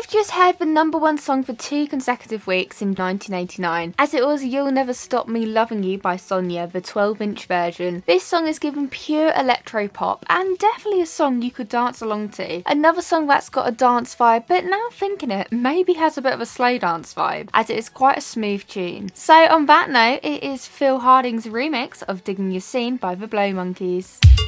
We've just had the #1 song for 2 consecutive weeks in 1989, as it was You'll Never Stop Me Loving You by Sonia, the 12-inch version. This song is given pure electro pop and definitely a song you could dance along to. Another song that's got a dance vibe, but now thinking it, maybe has a bit of a slow dance vibe, as it is quite a smooth tune. So on that note, it is Phil Harding's remix of Digging Your Scene by the Blow Monkeys.